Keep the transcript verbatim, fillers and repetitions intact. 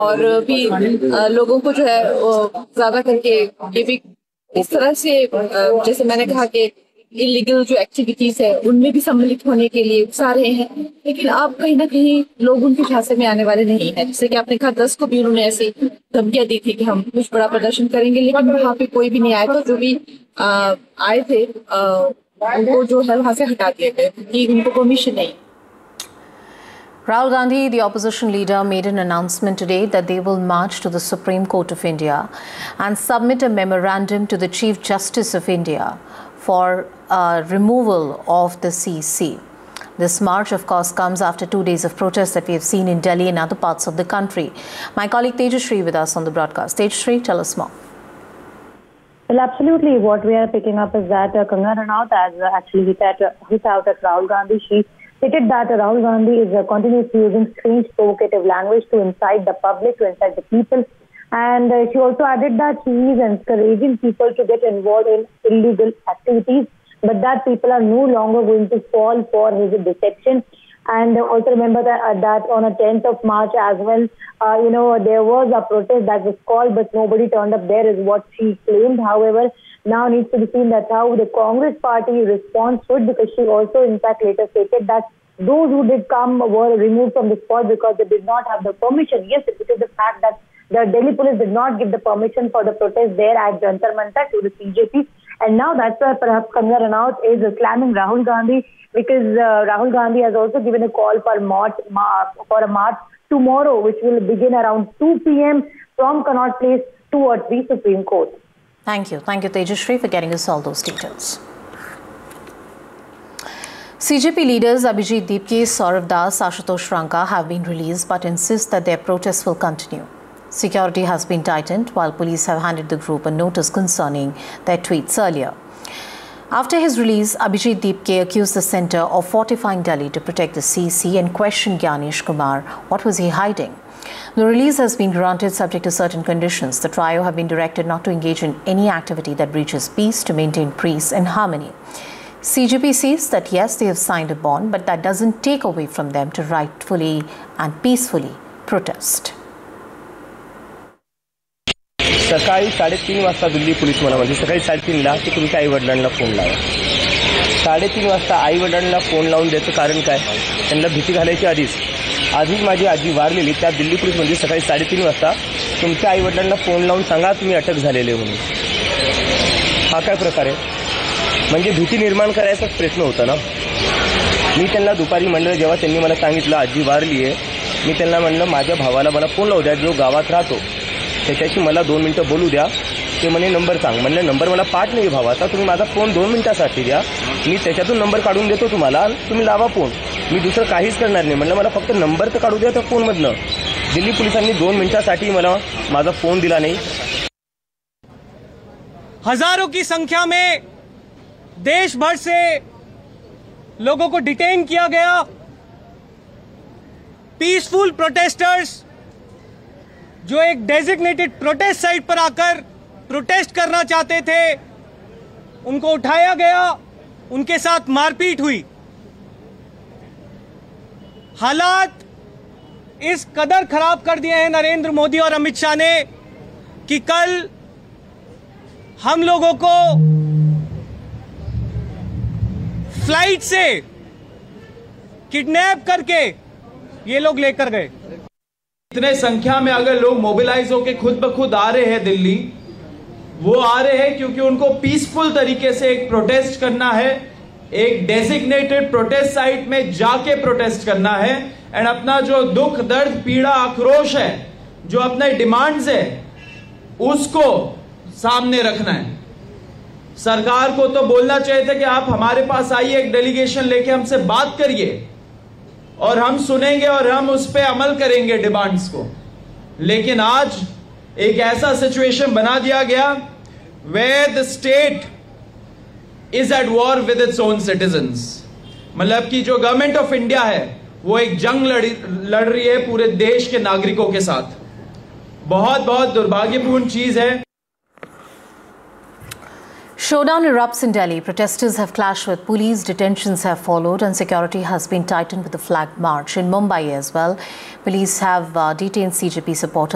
और भी लोगों को जो है ज्यादा करके ये भी इस तरह से जैसे मैंने कहा कि इलीगल जो एक्टिविटीज है उनमें भी सम्मिलित होने के लिए उकसा रहे हैं, लेकिन अब कहीं ना कहीं लोग उनके झांसे में आने वाले नहीं है। जैसे कि आपने कहा दस को भी उन्होंने ऐसी धमकियां दी थी कि हम कुछ बड़ा प्रदर्शन करेंगे, लेकिन वहां पे कोई भी नहीं आया। तो जो भी आ, आए थे आ, उनको जो है वहां से हटा दिया गया क्योंकि उनको परमिशन नहीं। Rahul Gandhi, the opposition leader, made an announcement today that they will march to the Supreme Court of India and submit a memorandum to the Chief Justice of India for uh, removal of the C C. This march, of course, comes after two days of protests that we have seen in Delhi and other parts of the country. My colleague Tejashree with us on the broadcast. Tejashree, tell us more. Well, absolutely. What we are picking up is that uh, Kangana Ranaut has uh, actually hit, at, uh, hit out at Rahul Gandhi. She stated that Rahul Gandhi is uh, continuously using strange, provocative language to incite the public, to incite the people. And uh, she also added that she is encouraging people to get involved in illegal activities, but that people are no longer going to fall for his deception. And uh, also remember that, uh, that on the tenth of March as well, uh, you know, there was a protest that was called, but nobody turned up there, is what she claimed. However, now needs to be seen that how the Congress party responds to it, because she also in fact later stated that those who did come were removed from the spot because they did not have the permission. Yes, it is the fact that the Delhi police did not give the permission for the protest there at Jantar Mantar to the C J P. And now that's why perhaps Kangana Ranaut is slamming Rahul Gandhi, because uh, Rahul Gandhi has also given a call for, march, for a march tomorrow, which will begin around two p m from Connaught Place towards the Supreme Court. Thank you. Thank you, Tejashree, for getting us all those details. C J P leaders Abhijit Deepke, Saurav Das, Ashutosh Ranka have been released but insist that their protests will continue. Security has been tightened while police have handed the group a notice concerning their tweets earlier. After his release, Abhijit Deepke accused the centre of fortifying Delhi to protect the C C and questioned Gyanesh Kumar. What was he hiding? The release has been granted subject to certain conditions. The trio have been directed not to engage in any activity that breaches peace, to maintain peace and harmony. C J P says that yes, they have signed a bond, but that doesn't take away from them to rightfully and peacefully protest. सकाळी साडेतीन वाजता Delhi police मला म्हणजे सकाळी साडेतीनला की तुमच्या आई वडिलांना phone लावा. साडेतीन वाजता आई वडिलांना फोन लावून द्यायचं कारण काय? त्यांना भीती घालायची आधीच आधीच माझी आजी वारलेली त्या दिल्ली पोलीस म्हणजे सकाळी साडेतीन वाजता तुमच्या आई वडिलांना फोन लावून सांगा तुम्ही अटक झालेले म्हणून. हा काय प्रकार आहे? म्हणजे भीती निर्माण करायचाच प्रयत्न होता ना. मी त्यांना दुपारी म्हणलं, जेव्हा त्यांनी मला सांगितलं आजी वारली आहे, मी त्यांना म्हणलं माझ्या भावाला मला फोन लावू द्या जो गावात राहतो, त्याच्याशी मला दोन मिनिटं बोलू द्या. ते म्हणे नंबर सांग. म्हणलं नंबर मला पाठ नाही भावाचा, तुम्ही माझा फोन दोन मिनिटासाठी द्या, मी त्याच्यातून नंबर काढून देतो तुम्हाला, तुम्ही लावा फोन, मी दुसरं काहीच करणार नाही. म्हणलं मला फक्त नंबर तर काढू द्या त्या फोनमधनं. दिल्ली पोलिसांनी दोन मिनिटासाठी मला माझा फोन दिला नाही. हजारों की संख्या में देश भर से लोगों को डिटेन किया गया. पीसफुल प्रोटेस्टर्स जो एक डेजिग्नेटेड प्रोटेस्ट साइट पर आकर प्रोटेस्ट करना चाहते थे, उनको उठाया गया, उनके साथ मारपीट हुई. हालात इस कदर खराब कर दिए हैं नरेंद्र मोदी और अमित शाह ने कि कल हम लोगों को फ्लाइट से किडनैप करके ये लोग लेकर गए. इतने संख्या में अगर लोग मोबिलाइज होकर खुद ब खुद आ रहे हैं दिल्ली, वो आ रहे हैं क्योंकि उनको पीसफुल तरीके से एक प्रोटेस्ट करना है, एक डेजिग्नेटेड प्रोटेस्ट साइट में जाके प्रोटेस्ट करना है एंड अपना जो दुख दर्द पीड़ा आक्रोश है, जो अपने डिमांड्स है, उसको सामने रखना है. सरकार को तो बोलना चाहिए था कि आप हमारे पास आइए, एक डेलीगेशन लेके हमसे बात करिए और हम सुनेंगे और हम उस पर अमल करेंगे डिमांड्स को. लेकिन आज एक ऐसा सिचुएशन बना दिया गया where the state is at war with its own citizens. मतलब कि जो गवर्नमेंट ऑफ इंडिया है वो एक जंग लड़ लड़ रही है पूरे देश के नागरिकों के साथ. बहुत बहुत दुर्भाग्यपूर्ण चीज है. Showdown erupts in Delhi. Protesters have clashed with police, detentions have followed, and security has been tightened with the flag march. In Mumbai as well, police have uh, detained C J P supporters.